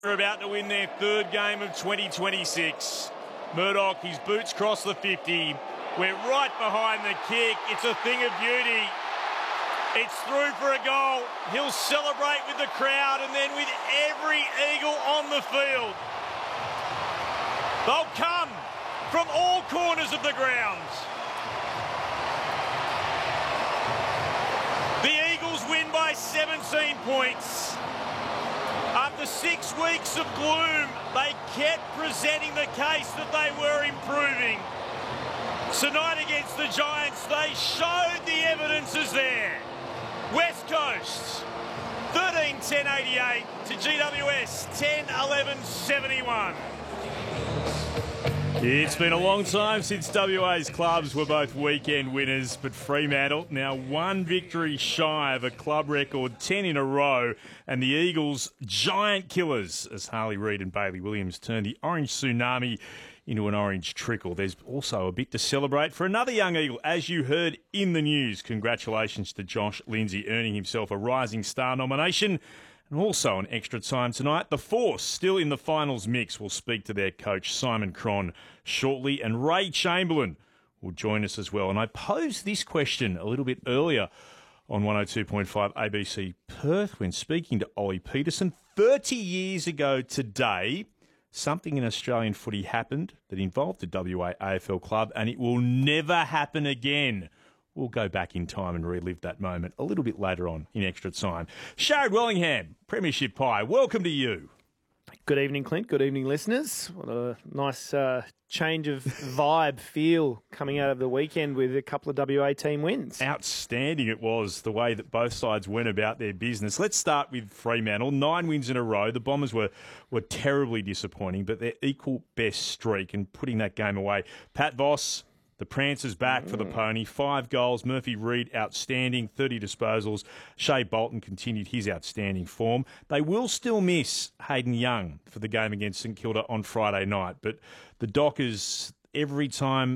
Are about to win their third game of 2026. Murdoch, his boots cross the 50. We're right behind the kick. It's a thing of beauty. It's through for a goal. He'll celebrate with the crowd and then with every Eagle on the field. They'll come from all corners of the grounds. The Eagles win by 17 points. After 6 weeks of gloom, they kept presenting the case that they were improving. Tonight against the Giants, they showed the evidence is there. West Coast, 13-10-88 to GWS, 10-11-71. It's been a long time since WA's clubs were both weekend winners, but Fremantle now one victory shy of a club record 10 in a row, and the Eagles giant killers as Harley Reid and Bailey Williams turn the orange tsunami into an orange trickle. There's also a bit to celebrate for another young Eagle, as you heard in the news. Congratulations to Josh Lindsay, earning himself a Rising Star nomination. And also on Extra Time tonight, the Force, still in the finals mix, will speak to their coach Simon Cron shortly, and Ray Chamberlain will join us as well. And I posed this question a little bit earlier on 102.5 ABC Perth when speaking to Ollie Peterson. 30 years ago today, something in Australian footy happened that involved the WA AFL club, and it will never happen again. We'll go back in time and relive that moment a little bit later on in Extra Time. Sharrod Wellingham, Premiership Pie, welcome to you. Good evening, Clint. Good evening, listeners. What a nice change of vibe, feel coming out of the weekend with a couple of WA team wins. Outstanding it was, the way that both sides went about their business. Let's start with Fremantle. 9 wins in a row. The Bombers were terribly disappointing, but their equal best streak and putting that game away. Pat Voss, the Prancers back for the Pony. 5 goals. Murphy Reid, outstanding. 30 disposals. Shea Bolton continued his outstanding form. They will still miss Hayden Young for the game against St Kilda on Friday night. But the Dockers, every time